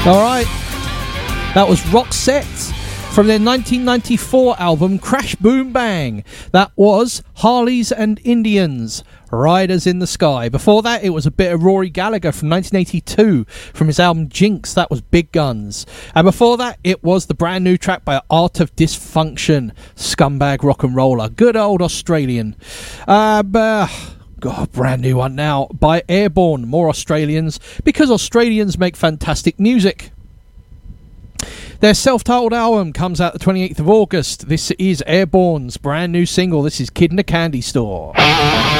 Alright, that was Roxette from their 1994 album Crash Boom Bang. That was Harleys and Indians, Riders in the Sky. Before that, it was a bit of Rory Gallagher from 1982 from his album Jinx. That was Big Guns. And before that, it was the brand new track by Art of Dysfunction, Scumbag Rock and Roller. Good old Australian. God, brand new one now by Airborne. More Australians, because Australians make fantastic music. Their self-titled album comes out the 28th of August. This is Airborne's brand new single. This is Kid in a Candy Store.